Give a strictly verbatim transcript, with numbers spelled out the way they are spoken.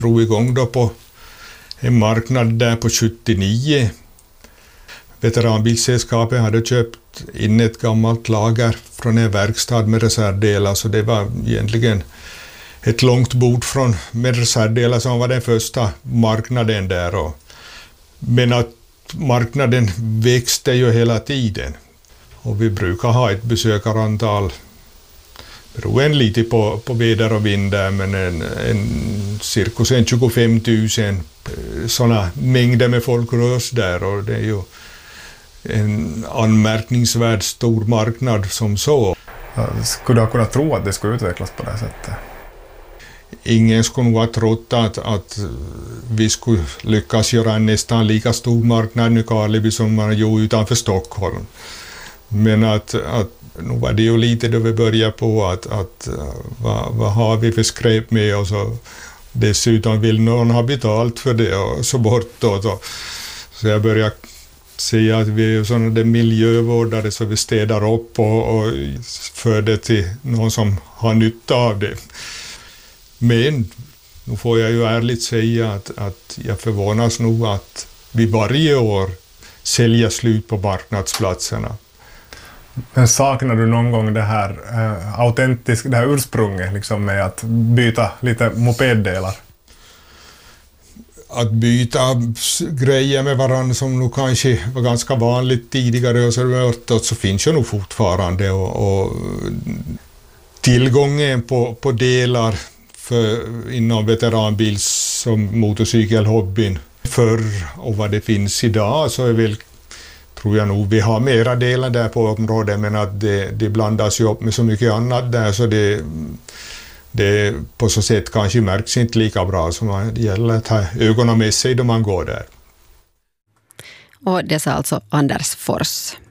drog igång då på en marknad där på sjuttionio. Veteranbilsällskapet hade köpt in ett gammalt lager från en verkstad med reservdelar, så det var egentligen ett långt bord från med reservdelar som var den första marknaden där. Och, men att marknaden växte ju hela tiden. Och vi brukar ha ett besökarantal, beroende lite på, på väder och vind där, men en, en cirkus en tjugofem tusen sådana mängder med folk rörs där, och det är ju en anmärkningsvärd stor marknad som så. Skulle du ha kunnat tro att det skulle utvecklas på det sättet? Ingen skulle nog ha trott att, att vi skulle lyckas göra en nästan lika stor marknad i Karleby som man gjorde utanför Stockholm. Men att, att nu var det ju lite då vi började på att, att vad, vad har vi för skräp med oss, och dessutom vill någon ha betalt för det och så bortåt. Och, så jag började säga att vi är sådana där miljövårdare, så vi städar upp och, och för det till någon som har nytta av det. Men nu får jag ju ärligt säga att, att jag förvånas nog att vi varje år säljer slut på marknadsplatserna. Men saknar du någon gång det här äh, autentiska, det här ursprunget liksom, med att byta lite mopeddelar? Att byta grejer med varandra som nog kanske var ganska vanligt tidigare och så, så finns ju nog fortfarande, och, och tillgången på, på delar för, inom veteranbils- och motorcykelhobbyn förr och vad det finns idag, så är väl, tror jag nog vi har mera delar där på området, men att det, det blandas ju upp med så mycket annat där, så det, det på så sätt kanske märks inte lika bra som det gäller att ha ögonen med sig då man går där. Och det sa alltså Anders Fors.